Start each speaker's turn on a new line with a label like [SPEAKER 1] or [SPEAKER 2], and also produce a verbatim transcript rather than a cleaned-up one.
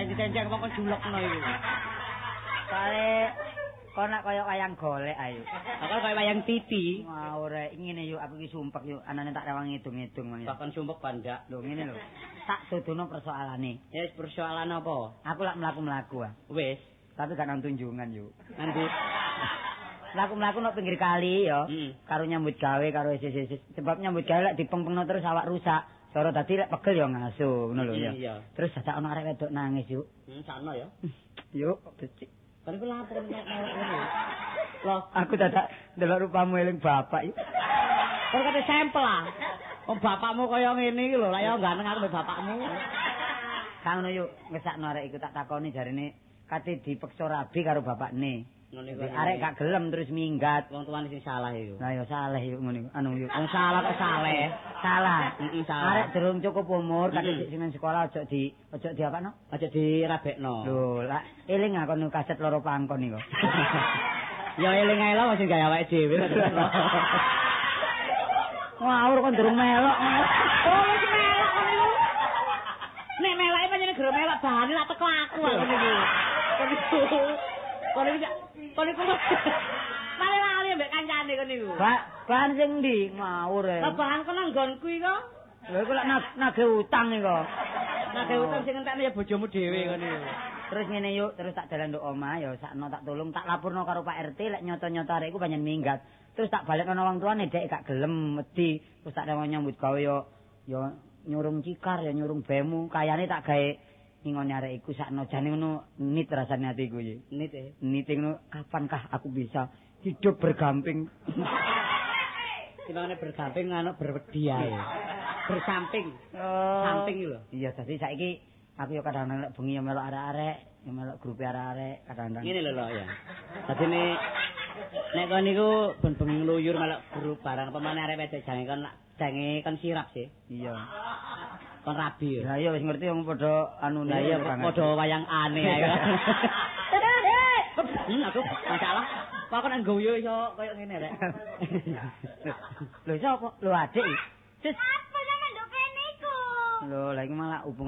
[SPEAKER 1] diceng-ceng wong kon julekno iku.
[SPEAKER 2] Kale kok nak kaya wayang golek ayo.
[SPEAKER 1] Bakal kaya wayang titi.
[SPEAKER 2] Mau rek ngene yuk aku iki sumpek yuk anane tak rewang ngidung-ngidung mang.
[SPEAKER 1] Bahkan sumpek pandak.
[SPEAKER 2] Lho ngene lho. Tak dodono persoalane.
[SPEAKER 1] Ya wis persoalan apa?
[SPEAKER 2] Aku lak mlaku-mlaku ah.
[SPEAKER 1] Wis,
[SPEAKER 2] Tapi gak nang tunjungan yuk.
[SPEAKER 1] nanti
[SPEAKER 2] Mlaku-mlaku nang pinggir kali ya.
[SPEAKER 1] Hmm.
[SPEAKER 2] Karo nyambut gawe karo sis-sis. Sebab nyambut gawe lek dipengpengno terus awak rusak. Cara dadi lek pegel ya ngaso ngono lho ya.
[SPEAKER 1] Iya.
[SPEAKER 2] Terus dadak ana arek wedok nangis yuk.
[SPEAKER 1] Hmm, sakno ya.
[SPEAKER 2] Yuk, becik.
[SPEAKER 1] Kan iku lapor nek ngono. Loh,
[SPEAKER 2] Aku dadak ndelok rupamu eling bapak yuk.
[SPEAKER 1] kok kate sampel ah. Wong bapakmu kaya ngene iki lho, lek ya ganteng aku mbek bapakmu.
[SPEAKER 2] Kang ngono yuk, ngesakno arek iku tak takoni jarine kate dipeksa rabi karo bapakne.
[SPEAKER 1] Ngono iku.
[SPEAKER 2] Arek gak gelem terus minggat.
[SPEAKER 1] wong tuane sing salah iku.
[SPEAKER 2] Lah ya saleh yuk ngono iku. Anu yuk.
[SPEAKER 1] Wong salah kok saleh.
[SPEAKER 2] Salah.
[SPEAKER 1] Heeh, salah.
[SPEAKER 2] Arek durung cukup umur kate
[SPEAKER 1] Mm-mm.
[SPEAKER 2] sing nang sekolah aja di aja di apano?
[SPEAKER 1] Aja dirabekno.
[SPEAKER 2] Lho, lah eling aku nu kaset loro pangkon iku.
[SPEAKER 1] Ya eling ae lho sing gawe awake dhewe.
[SPEAKER 2] Ngawur kon durung melok.
[SPEAKER 1] Oh, wis melok kon iku. Nek melake pancen gero melok bahane lak teko aku aku niku. Kon iku. Kon iku kon iku. Male lali mbek kancane kon niku.
[SPEAKER 2] Pak, bahan sing ndi? Ngawur e.
[SPEAKER 1] Lah bahan kon nang nggonku iku.
[SPEAKER 2] Lha iku lak nagih utang iku.
[SPEAKER 1] Nagih utang sing entekne ya bojomu dhewe kon iku.
[SPEAKER 2] Terus ngene yuk, terus tak dalan nduk omah ya sakno tak tulung, tak laporno karo Pak R T lek nyoto-nyoto arek iku panjen minggat. Terus tak balekno nang wong tuane dek gak gelem wedi. Terus tak rewo nyambut gawe yo yo nyurung cikar ya nyurung bemu, kayane tak gawe ngingone arek iku sakno jane ngono nit rasane atiku iki.
[SPEAKER 1] Nit e.
[SPEAKER 2] Nit ngono kapankah aku bisa hidup bergamping.
[SPEAKER 1] Timangane bergamping anu berwedi ae. Bersamping.
[SPEAKER 2] Oh.
[SPEAKER 1] Samping lho.
[SPEAKER 2] Iya, dadi saiki aku yo kadang-kadang lek bengi yo melok arek-arek, yo melok grup arek-arek kadang-kadang.
[SPEAKER 1] Ngene lho lho ya. Dadi nek nek kon niku ben bengi ngluyur melok grup barang pemane arek wedok jange kon jange kon sirap sih.
[SPEAKER 2] Iya.
[SPEAKER 1] Kon rabi ya.
[SPEAKER 2] Lah iya wis ngerti wong padha anu
[SPEAKER 1] Lah iya padha wayang aneh ae. Hmm, aku masalah. Kok kon nggoyo iso koyo ngene rek.
[SPEAKER 2] Lho sapa? Lho adik.
[SPEAKER 3] Apa sampe nduk kene iku?
[SPEAKER 2] Lho, lah iki malah hubungan